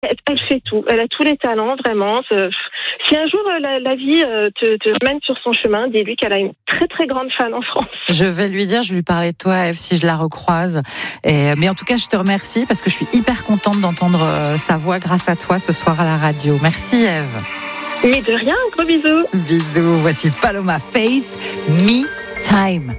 Elle fait tout. Elle a tous les talents, vraiment. Si un jour la vie te mène sur son chemin, dis-lui qu'elle a une très très grande fan en France. Je vais lui dire, je vais lui parler de toi, Ève, si je la recroise. Mais en tout cas, je te remercie parce que je suis hyper contente d'entendre sa voix grâce à toi ce soir à la radio. Merci, Ève. Mais de rien, gros bisous. Bisous. Voici Paloma Faith, Me Time.